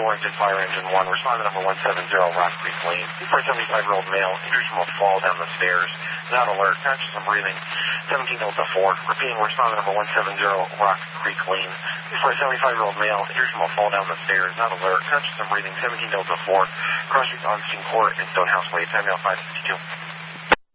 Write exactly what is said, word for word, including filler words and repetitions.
Torrington Fire Engine one, respondent number one seven zero, Rock Creek Lane. For a seventy-five-year-old male, injuries from a fall down the stairs. Not alert, conscious and breathing. seventeen Delta four. Repeating, respondent number one seven zero, Rock Creek Lane. For a seventy-five-year-old male, injuries from a fall down the stairs. Not alert, conscious and breathing. seventeen Delta four. Cross Street on Scene Court in Stonehouse Way. Time now five fifty-two.